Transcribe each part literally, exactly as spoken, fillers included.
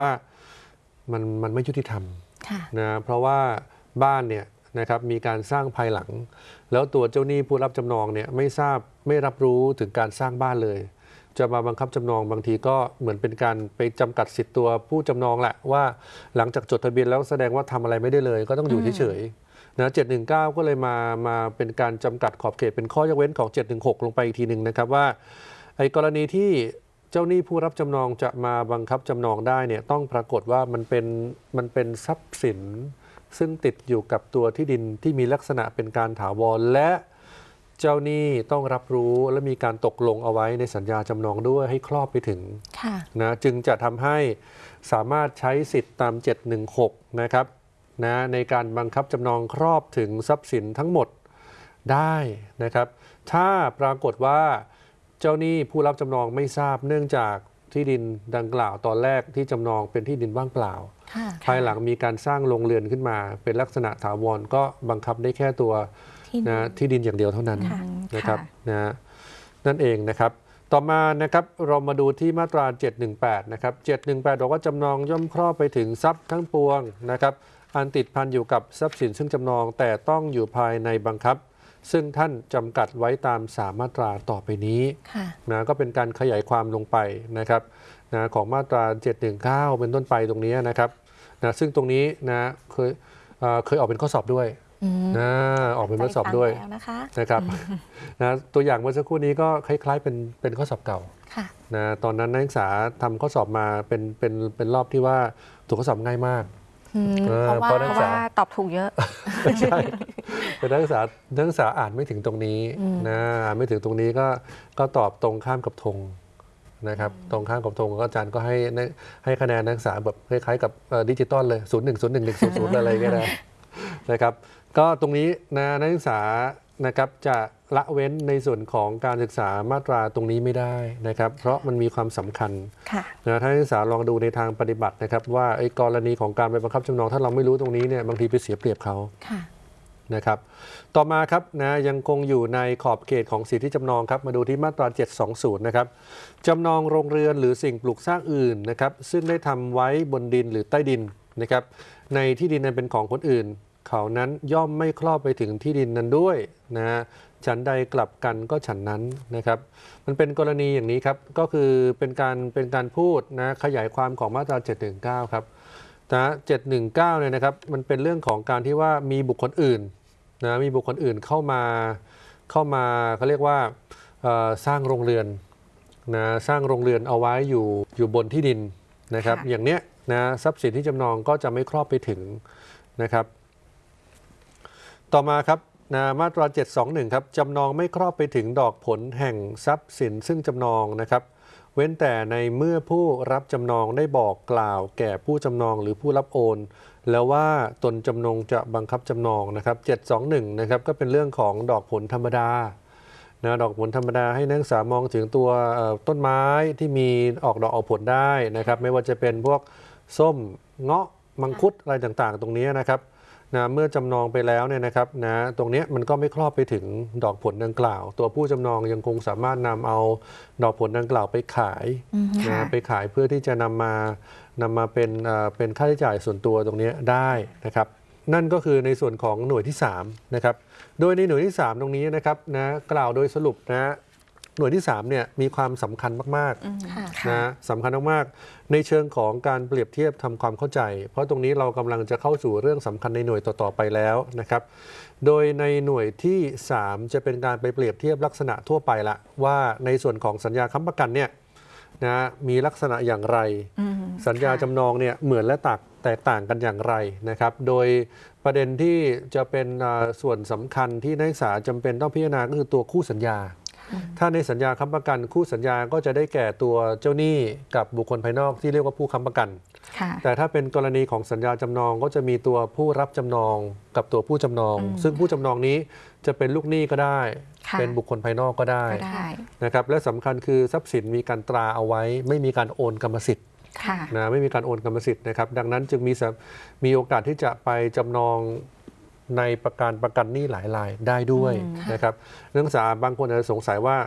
ว่ามันมันไม่ยุติธรรมนะเพราะว่าบ้านเนี่ยนะครับมีการสร้างภายหลังแล้วตัวเจ้าหนี้ผู้รับจำนองเนี่ยไม่ทราบไม่รับรู้ถึงการสร้างบ้านเลยจะมาบังคับจำนองบางทีก็เหมือนเป็นการไปจำกัดสิทธิ์ตัวผู้จำนองแหละว่าหลังจากจดทะเบียนแล้วแสดงว่าทำอะไรไม่ได้เลยก็ต้องอยู่เฉยๆนะเจ็ดหนึ่งเก้าก็เลยมามาเป็นการจำกัดขอบเขตเป็นข้อยกเว้นของเจ็ดหนึ่งหกลงไปอีกทีหนึ่งนะครับว่าไอ้กรณีที่เจ้าหนี้ผู้รับจำนองจะมาบังคับจำนองได้เนี่ยต้องปรากฏว่ามันเป็นมันเป็นทรัพย์สินซึ่งติดอยู่กับตัวที่ดินที่มีลักษณะเป็นการถาวรและเจ้าหนี้ต้องรับรู้และมีการตกลงเอาไว้ในสัญญาจำนองด้วยให้ครอบไปถึงนะจึงจะทำให้สามารถใช้สิทธิ์ตามเจ็ดหนึ่งหกนะครับนะในการบังคับจำนองครอบถึงทรัพย์สินทั้งหมดได้นะครับถ้าปรากฏว่าเจ้าหนี้ผู้รับจำนองไม่ทราบเนื่องจากที่ดินดังกล่าวตอนแรกที่จำนองเป็นที่ดินว่างเปล่าภายหลังมีการสร้างโรงเรือนขึ้นมาเป็นลักษณะถาวรก็บังคับได้แค่ตัวนะที่ดินอย่างเดียวเท่านั้นนะครับนะนั่นเองนะครับต่อมานะครับเรามาดูที่มาตราเจ็ดหนึ่งแปดนะครับเจ็ดหนึ่งแปดบอกว่าจำนองย่อมครอบไปถึงทรัพย์ทั้งปวงนะครับอันติดพันอยู่กับทรัพย์สินซึ่งจำนองแต่ต้องอยู่ภายในบังคับซึ่งท่านจำกัดไว้ตามสามมาตราต่อไปนี้นะก็เป็นการขยายความลงไปนะครับนะของมาตราเจ็ดหนึ่งเก้าเป็นต้นไปตรงนี้นะครับนะซึ่งตรงนี้นะเคยเอ่อเคยออกเป็นข้อสอบด้วยนะออกเป็นข้อสอบด้วยนะครับนะตัวอย่างเมื่อสักครู่นี้ก็คล้ายๆเป็นเป็นข้อสอบเก่านะตอนนั้นนักศึกษาทำข้อสอบมาเป็นเป็นเป็นรอบที่ว่าตัวข้อสอบง่ายมากเพราะว่าเพราะว่าตอบถูกเยอะใช่แต่นักศึกษานักศึกษาอ่านไม่ถึงตรงนี้นะอ่านไม่ถึงตรงนี้ก็ก็ตอบตรงข้ามกับธงนะครับตรงข้ามกับธงก็อาจารย์ก็ให้ให้คะแนนนักศึกษาแบบคล้ายๆกับดิจิตอลเลยศูนย์หนึ่งศูนย์หนึ่งหนึ่งศูนย์ศูนย์อะไรก็ได้นะครับก็ตรงนี้นะนักศึกษานะครับจะละเว้นในส่วนของการศึกษามาตราตรงนี้ไม่ได้นะครับเพราะมันมีความสำคัญนะถ้านักศึกษาลองดูในทางปฏิบัตินะครับว่าไอ้กรณีของการไปบังคับจำนองถ้าเราไม่รู้ตรงนี้เนี่ยบางทีไปเสียเปรียบเขานะครับต่อมาครับนะยังคงอยู่ในขอบเขตของสิทธิจำนองครับมาดูที่มาตราเจ็ดสองศูนย์นะครับจำนองโรงเรือนหรือสิ่งปลูกสร้างอื่นนะครับซึ่งได้ทำไว้บนดินหรือใต้ดินนะครับในที่ดินนั้นเป็นของคนอื่นเขานั้นย่อมไม่ครอบไปถึงที่ดินนั้นด้วยนะฉันใดกลับกันก็ฉันนั้นนะครับมันเป็นกรณีอย่างนี้ครับก็คือเป็นการเป็นการพูดนะขยายความของมาตราเจ็ดหนึ่งเก้าครับนะเจ็ดหนึ่งเก้าเนี่ยนะครับมันเป็นเรื่องของการที่ว่ามีบุคคลอื่นนะมีบุคคลอื่นเข้ามาเข้ามาเขาเรียกว่าสร้างโรงเรือนนะสร้างโรงเรือนเอาไว้อยู่อยู่บนที่ดินนะครับอย่างเนี้ยนะทรัพย์สินที่จำนองก็จะไม่ครอบไปถึงนะครับต่อมาครับนะมาตราเจ็ดสองหนึ่งครับจำนองไม่ครอบไปถึงดอกผลแห่งทรัพย์สินซึ่งจำนองนะครับเว้นแต่ในเมื่อผู้รับจำนองได้บอกกล่าวแก่ผู้จำนองหรือผู้รับโอนแล้วว่าตนจำนงจะบังคับจำนองนะครับเจ็ดสองหนึ่งนะครับก็เป็นเรื่องของดอกผลธรรมดานะดอกผลธรรมดาให้นักศึกษามองถึงตัวต้นไม้ที่มีออกดอกออกผลได้นะครับไม่ว่าจะเป็นพวกส้มเงาะมังคุดอะไรต่างๆตรงนี้นะครับนะเมื่อจำนองไปแล้วเนี่ยนะครับนะตรงนี้มันก็ไม่ครอบไปถึงดอกผลดังกล่าวตัวผู้จำนองยังคงสามารถนำเอาดอกผลดังกล่าวไปขายนะไปขายเพื่อที่จะนำมานำมาเป็นเป็นค่าใช้จ่ายส่วนตัวตรงนี้ได้นะครับนั่นก็คือในส่วนของหน่วยที่สามนะครับโดยในหน่วยที่สามตรงนี้นะครับนะกล่าวโดยสรุปนะหน่วยที่สามเนี่ยมีความสำคัญมากๆนะสำคัญมากๆในเชิงของการเปรียบเทียบทำความเข้าใจเพราะตรงนี้เรากำลังจะเข้าสู่เรื่องสำคัญในหน่วยต่อๆไปแล้วนะครับโดยในหน่วยที่สามจะเป็นการไปเปรียบเทียบลักษณะทั่วไปละว่าในส่วนของสัญญาค้ำประกันเนี่ยนะมีลักษณะอย่างไรสัญญาจำนองเนี่ยเหมือนและต่างแตกต่างกันอย่างไรนะครับโดยประเด็นที่จะเป็นส่วนสำคัญที่นักศึกษาจำเป็นต้องพิจารณาก็คือตัวคู่สัญญาถ้าในสัญญาค้ำประกันคู่สัญญาก็จะได้แก่ตัวเจ้าหนี้กับบุคคลภายนอกที่เรียกว่าผู้ค้ำประกันแต่ถ้าเป็นกรณีของสัญญาจำนองก็จะมีตัวผู้รับจำนองกับตัวผู้จำนองซึ่งผู้จำนองนี้จะเป็นลูกหนี้ก็ได้เป็นบุคคลภายนอกก็ได้นะครับและสำคัญคือทรัพย์สินมีการตราเอาไว้ไม่มีการโอนกรรมสิทธิ์นะไม่มีการโอนกรรมสิทธิ์นะครับดังนั้นจึงมีมีโอกาสที่จะไปจำนองในประกันประกันหนี้หลายรายได้ด้วยนะครับนักศึกษาบางคนอาจจะสงสัยว่า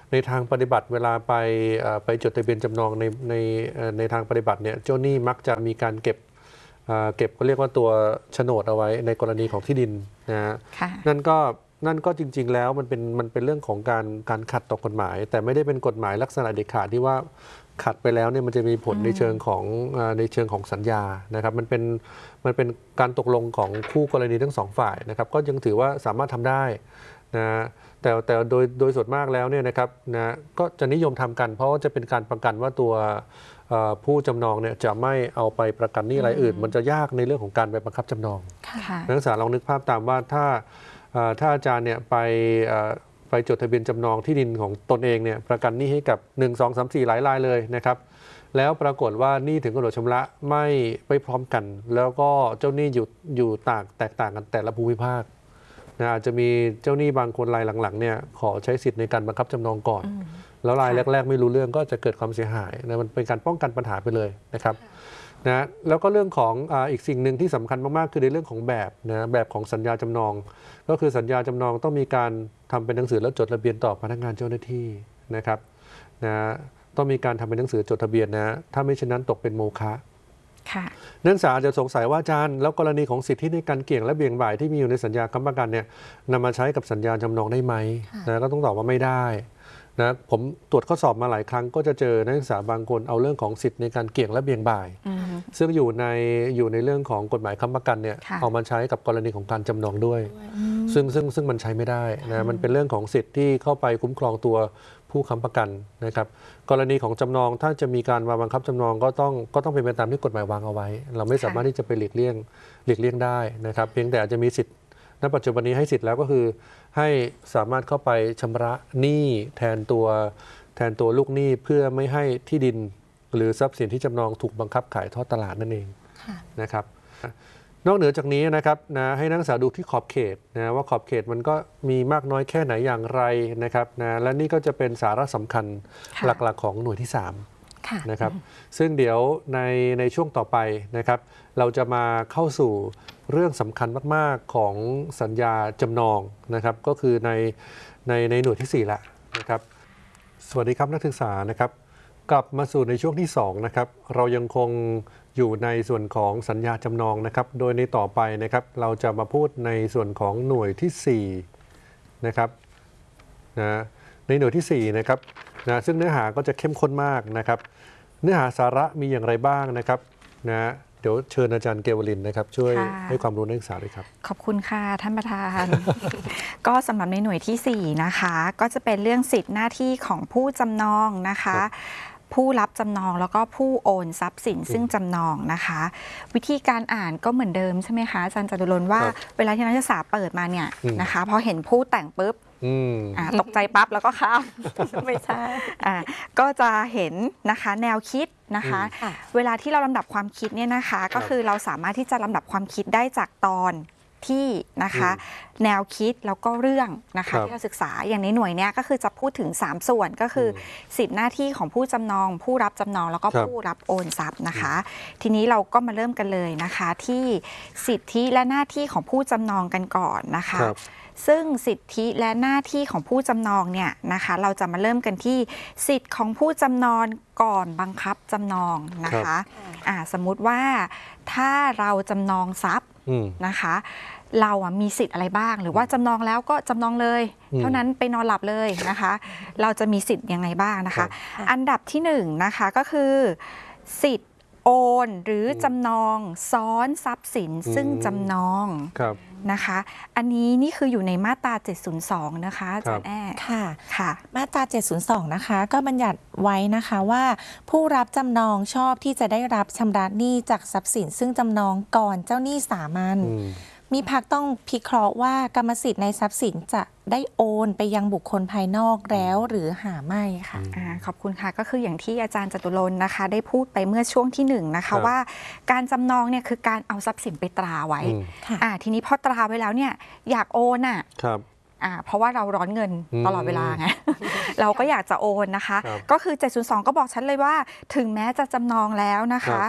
ในทางปฏิบัติเวลาไปไปจดทะเบียนจำนองในในในทางปฏิบัติเนี่ยเจ้าหนี้มักจะมีการเก็บเก็บก็เรียกว่าตัวโฉนดเอาไว้ในกรณีของที่ดินนะฮะนั่นก็นั่นก็จริงๆแล้วมันเป็นมันเป็นเรื่องของการการขัดต่อกฎหมายแต่ไม่ได้เป็นกฎหมายลักษณะเด็ดขาดที่ว่าขัดไปแล้วเนี่ยมันจะมีผลในเชิงของในเชิงของสัญญานะครับมันเป็นมันเป็นการตกลงของคู่กรณีทั้งสองฝ่ายนะครับก็ยังถือว่าสามารถทำได้นะแต่แต่โดยโดยส่วนมากแล้วเนี่ยนะครับนะก็จะนิยมทำกันเพราะว่าจะเป็นการประกันว่าตัวผู้จำนองเนี่ยจะไม่เอาไปประกันหนี้รายอื่นมันจะยากในเรื่องของการไปบังคับจำนองนักศึกษาลองนึกภาพตามว่าถ้าถ้าอาจารย์เนี่ยไปไปจดทะเบียนจำนองที่ดินของตนเองเนี่ยประกันหนี้ให้กับหนึ่ง สอง สาม สี่หลายรายเลยนะครับแล้วปรากฏว่าหนี้ถึงกำหนดชำระไม่ไปพร้อมกันแล้วก็เจ้าหนี้อยู่อยู่ต่างแตกต่างกันแต่ละภูมิภาคนะอาจจะมีเจ้าหนี้บางคนรายหลังๆเนี่ยขอใช้สิทธิ์ในการบังคับจำนองก่อนแล้วรายแรกๆไม่รู้เรื่องก็จะเกิดความเสียหายนะมันเป็นการป้องกันปัญหาไปเลยนะครับนะแล้วก็เรื่องของอ่าอีกสิ่งหนึ่งที่สำคัญมากๆคือในเรื่องของแบบนะแบบของสัญญาจำนองก็คือสัญญาจำนองต้องมีการทำเป็นหนังสือแล้วจดทะเบียนต่อพนักงานเจ้าหน้าที่นะครับนะต้องมีการทำเป็นหนังสือจดทะเบียนนะถ้าไม่เช่นนั้นตกเป็นโมฆะนักศึกษาอาจจะสงสัยว่าอาจารย์แล้วกรณีของสิทธิในการเกี่ยงและเบี่ยงบ่ายที่มีอยู่ในสัญญาค้ำประกันเนี่ยนำมาใช้กับสัญญาจำนองได้ไหมนะก็ต้องตอบว่าไม่ได้นะผมตรวจข้อสอบมาหลายครั้งก็จะเจอนักศึกษาบางคนเอาเรื่องของสิทธิในการเกี่ยงและเบี่ยงบ่ายซึ่งอยู่ในอยู่ในเรื่องของกฎหมายค้ำประกันเนี่ยเอามาใช้กับกรณีของการจำนองด้วยซึ่งซึ่งซึ่งมันใช้ไม่ได้นะมันเป็นเรื่องของสิทธิที่เข้าไปคุ้มครองตัวผู้ค้ำประกันนะครับกรณีของจำนองถ้าจะมีการบังคับจำนองก็ต้องก็ต้องเป็นไปตามที่กฎหมายวางเอาไว้เราไม่สามารถที่จะไปหลีกเลี่ยงหลีกเลี่ยงได้นะครับเพียงแต่อาจจะมีสิทธิณปัจจุบันนี้ให้สิทธิ์แล้วก็คือให้สามารถเข้าไปชำระหนี้แทนตัวแทนตัวลูกหนี้เพื่อไม่ให้ที่ดินหรือทรัพย์สินที่จำนองถูกบังคับขายทอดตลาดนั่นเองนะครับนอกเหนือจากนี้นะครับนะให้นักศึกษาดูที่ขอบเขตนะว่าขอบเขตมันก็มีมากน้อยแค่ไหนอย่างไรนะครับนะและนี่ก็จะเป็นสาระสำคัญหลักๆของหน่วยที่สามนะครับซึ่งเดี๋ยวในในช่วงต่อไปนะครับเราจะมาเข้าสู่เรื่องสำคัญมากๆของสัญญาจำนองนะครับก็คือในในในหน่วยที่สี่ละนะครับสวัสดีครับนักศึกษานะครับกลับมาสู่ในช่วงที่สองนะครับเรายังคงอยู่ในส่วนของสัญญาจำนองนะครับโดยในต่อไปนะครับเราจะมาพูดในส่วนของหน่วยที่สี่นะครับนะในหน่วยที่สี่นะครับนะซึ่งเนื้อหาก็จะเข้มข้นมากนะครับเนื้อหาสาระมีอย่างไรบ้างนะครับนะเดี๋ยวเชิญอาจารย์เกวลินนะครับช่วยให้ความรู้นักศึกษาด้วยครับขอบคุณค่ะท่านประธาน ก็สำหรับในหน่วยที่สี่นะคะก็จะเป็นเรื่องสิทธิหน้าที่ของผู้จำนองนะคะผู้รับจำนองแล้วก็ผู้โอนทรัพย์สินซึ่งจำนองนะคะวิธีการอ่านก็เหมือนเดิมใช่ไหมคะอาจารย์จตุรนต์ว่าเวลาที่นักศึกษาเปิดมาเนี่ยนะคะพอเห็นผู้แต่งปุ๊บตกใจปั๊บแล้วก็ข้ามไม่ใช่ก็จะเห็นนะคะแนวคิดนะคะเวลาที่เราลำดับความคิดเนี่ยนะคะก็คือเราสามารถที่จะลำดับความคิดได้จากตอนที่นะคะแนวคิดแล้วก็เรื่องนะคะที่เราศึกษาอย่างในหน่วยนี้ก็คือจะพูดถึงสามส่วนก็คือสิทธิหน้าที่ของผู้จำนองผู้รับจำนองแล้วก็ผู้รับโอนทรัพย์นะคะทีนี้เราก็มาเริ่มกันเลยนะคะที่สิทธิและหน้าที่ของผู้จำนองกันก่อนนะคะซึ่งสิทธิและหน้าที่ของผู้จำนองเนี่ยนะคะเราจะมาเริ่มกันที่สิทธิของผู้จำนองก่อนบังคับจำนองนะคะอ่าสมมุติว่าถ้าเราจำนองทรัพย์นะคะเราอ่ะมีสิทธิ์อะไรบ้างหรือว่าจำนองแล้วก็จำนองเลยเท่านั้นไปนอนหลับเลยนะคะเราจะมีสิทธิ์ยังไงบ้างนะคะอันดับที่หนึ่งนะคะก็คือสิทธิ์โอนหรือจำนองซ้อนทรัพย์สินซึ่งจำนองนะคะอันนี้นี่คืออยู่ในมาตราเจ็ดศูนย์สองนะคะอาจารย์แอ้ค่ะค่ะมาตราเจ็ดศูนย์สองนะคะก็บัญญัติไว้นะคะว่าผู้รับจำนองชอบที่จะได้รับชำระหนี้จากทรัพย์สินซึ่งจำนองก่อนเจ้าหนี้สามัญมีพักต้องพิเคราะห์ว่ากรรมสิทธิ์ในทรัพย์สินจะได้โอนไปยังบุคคลภายนอกแล้วหรือหาไม่ค่ะอขอบคุณค่ะก็คืออย่างที่อาจารย์จตุรนต์นะคะได้พูดไปเมื่อช่วงที่หนึ่งนะคะว่าการจำนองเนี่ยคือการเอาทรัพย์สินไปตราไว้อ่าทีนี้พอตราไว้แล้วเนี่ยอยากโอนอ่ะอ่าเพราะว่าเราร้อนเงินตลอดเวลาไง เราก็อยากจะโอนนะคะก็คือเจ็ดศูนย์สองก็บอกชัดเลยว่าถึงแม้จะจำนองแล้วนะคะ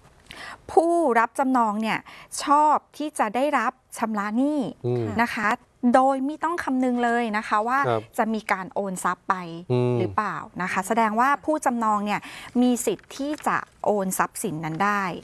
ผู้รับจำนองเนี่ยชอบที่จะได้รับชำระหนี้นะคะโดยไม่ต้องคำนึงเลยนะคะว่าครับจะมีการโอนทรัพย์ไปอืมหรือเปล่านะคะ แสดงว่าผู้จำนองเนี่ยมีสิทธิ์ที่จะโอนทรัพย์สินนั้นได้